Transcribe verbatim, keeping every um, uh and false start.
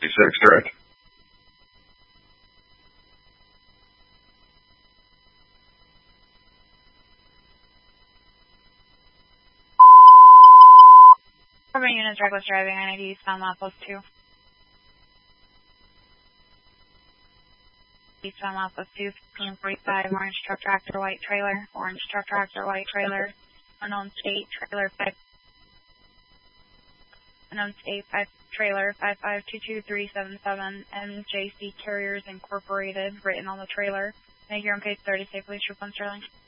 six, correct. Urban units, reckless driving, I ninety eastbound Southwest two. Eastbound Southwest two, fifteen forty-five, orange truck tractor, white trailer, orange truck tractor, white trailer, unknown state, trailer five, unknown state, five, trailer five five two two three seven seven, M J C Carriers Incorporated, written on the trailer. Thank you, on page thirty, safely, Troop one Sterling.